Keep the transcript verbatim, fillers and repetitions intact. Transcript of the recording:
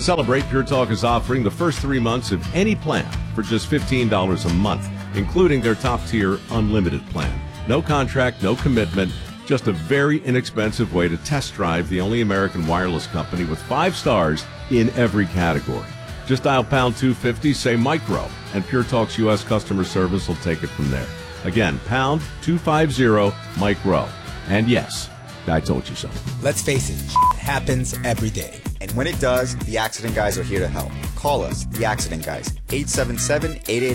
celebrate, Pure Talk is offering the first three months of any plan for just fifteen dollars a month, including their top-tier unlimited plan. No contract, no commitment, just a very inexpensive way to test drive the only American wireless company with five stars in every category. Just dial pound two fifty, say micro, and Pure Talk's U S customer service will take it from there. Again, pound two fifty, micro. And yes, I told you so. Let's face it, it happens every day. And when it does, the Accident Guys are here to help. Call us, the Accident Guys, eight seven seven, eight eight